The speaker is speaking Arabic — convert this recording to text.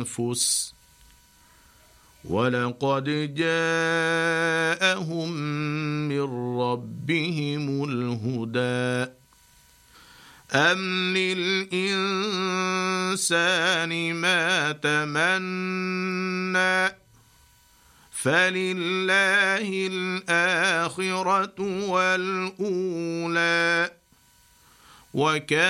الأنفس ولقد جاءهم من ربهم الهدى أم للإنسان ما تمنى فلله الآخرة والأولى وكم